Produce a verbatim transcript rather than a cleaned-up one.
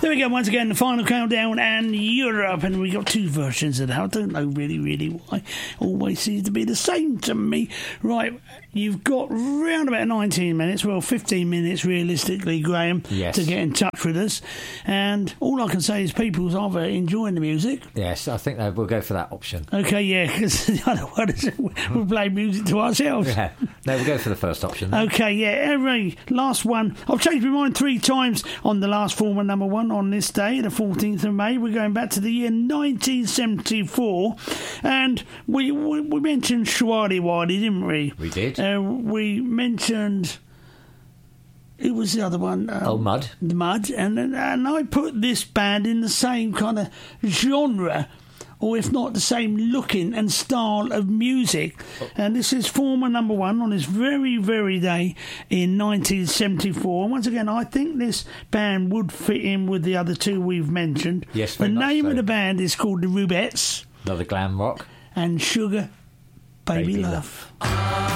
There we go, once again, the final countdown and Europe, and we got two versions of that. I don't know really, really why. Always seems to be the same to me. Right, you've got round about nineteen minutes, well, fifteen minutes realistically, Graham, yes. to get in touch with us. And all I can say is people's either enjoying the music. Yes, I think we'll go for that option. Okay, yeah, because the other one is we'll play music to ourselves. Yeah, no, we'll go for the first option then. Okay, yeah, every last one. I've changed my mind three times on the last former number one on this day, the fourteenth of May. We're going back to the year nineteen seventy-four, and we we, we mentioned Schwaddy Waddy, didn't we? We did. Uh, we mentioned... It was the other one. Um, oh, Mud. The Mud. And, and I put this band in the same kind of genre, or if not the same looking and style of music. Oh. And this is former number one on this very, very day in nineteen seventy-four. And once again, I think this band would fit in with the other two we've mentioned. Yes, the name so. of the band is called the Rubettes. Another glam rock. And Sugar Baby, Baby Love. Love.